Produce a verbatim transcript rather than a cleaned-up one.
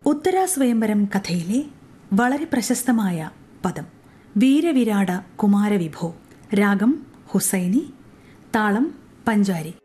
ഉത്തരാ സ്വയംവരം കഥയിലെ വളരെ പ്രശസ്തമായ പദം വീരവിരാട കുമാരവിഭോ. രാഗം ഹുസൈനി, താളം പഞ്ചാരി.